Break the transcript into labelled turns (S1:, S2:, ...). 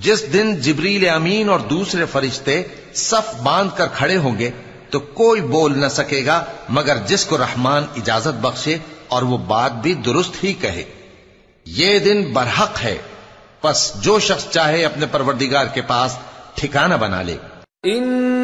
S1: जिस दिन जिब्रील अमीन और दूसरे फरिश्ते सफ बांध कर खड़े होंगे तो कोई बोल न सकेगा मगर जिसको रहमान इजाजत बख्शे और वो बात भी दुरुस्त ही कहे। ये दिन बरहक है, बस जो शख्स चाहे अपने परवरदिगार के पास ठिकाना बना ले।